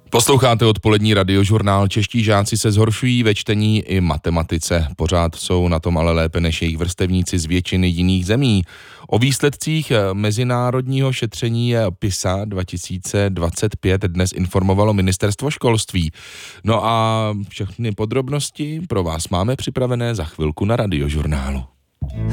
Posloucháte odpolední radiožurnál. Čeští žáci se zhoršují ve čtení i matematice. Pořád jsou na tom ale lépe než jejich vrstevníci z většiny jiných zemí. O výsledcích mezinárodního šetření PISA 2025 dnes informovalo Ministerstvo školství. No a všechny podrobnosti pro vás máme připravené za chvilku na radiožurnálu.